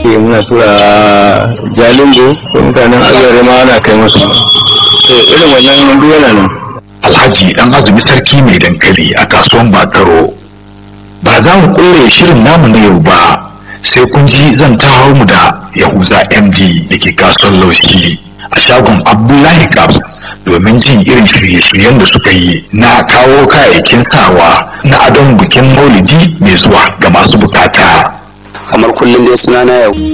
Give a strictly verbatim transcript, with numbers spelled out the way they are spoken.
ce muna tura jalingo ko mutanen azare ma ana kai musu to irin wannan duk yana nan. Alhaji dan azumi sarki mai dankali a kasuwan Bakaro. Ba za mu kore shirin namu na yau ba sai kun ji zan taho mu da Yahuza M D da ke kasuwar Laushi a shagon Abdullahi Kabs domin jin irin shirye-shiryen da suka yi na kawo kayayyakin sawa na adon bikin maulidi mai zuwa ga masu bukata. Kamar kullum dai sunana yau